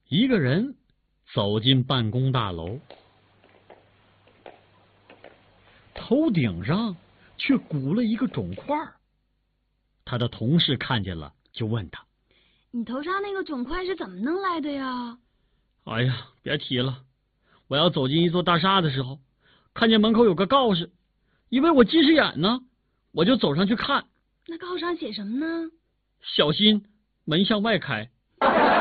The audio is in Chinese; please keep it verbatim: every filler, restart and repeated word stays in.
一个人走进办公大楼，头顶上却鼓了一个肿块。他的同事看见了，就问他： 你头上那个肿块是怎么弄来的呀？ 哎呀，别提了，我要走进一座大厦的时候，看见门口有个告示，因为我近视眼呢，我就走上去看。 那告上写什么呢？ 小心，门向外开。